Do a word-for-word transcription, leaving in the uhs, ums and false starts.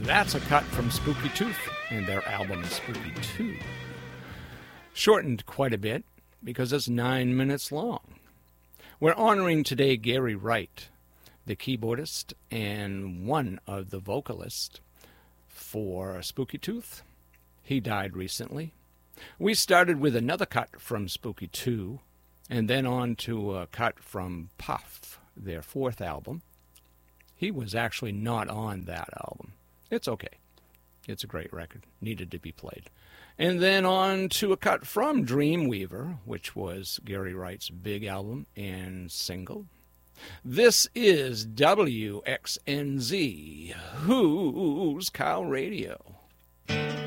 That's a cut from Spooky Tooth and their album Spooky two. Shortened quite a bit because it's nine minutes long. We're honoring today Gary Wright, the keyboardist and one of the vocalists for Spooky Tooth. He died recently. We started with another cut from Spooky two, and then on to a cut from Puff, their fourth album. He was actually not on that album. It's okay. It's a great record. Needed to be played. And then on to a cut from Dreamweaver, which was Gary Wright's big album and single. This is W X N Z, Who's Cow Radio.